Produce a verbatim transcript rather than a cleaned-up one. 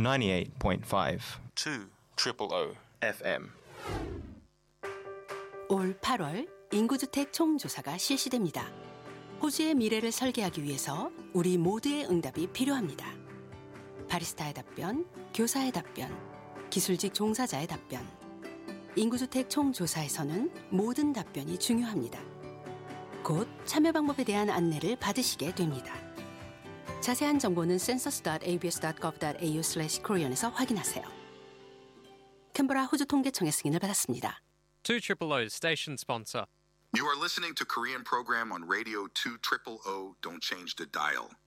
ninety-eight point five. two triple O 에프엠. 올 팔월 인구주택 총조사가 실시됩니다. 호주의 미래를 설계하기 위해서 우리 모두의 응답이 필요합니다. 바리스타의 답변, 교사의 답변, 기술직 종사자의 답변. 인구주택 총조사에서는 모든 답변이 중요합니다. 곧 참여 방법에 대한 안내를 받으시게 됩니다. 자세한 정보는 census 닷 에이비에스 닷 거브 닷 에이유 슬래시 코리안에서 확인하세요. 캔버라 호주 통계청의 승인을 받았습니다. two triple O's station sponsor. You are listening to Korean program on Radio two triple O. Don't change the dial.